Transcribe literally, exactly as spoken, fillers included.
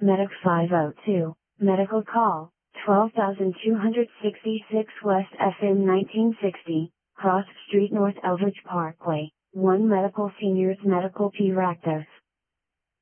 Medic five oh two, Medical Call, twelve thousand two hundred sixty-six West F M nineteen sixty, Cross Street North Eldridge Parkway, one Medical Seniors Medical P. Ractor.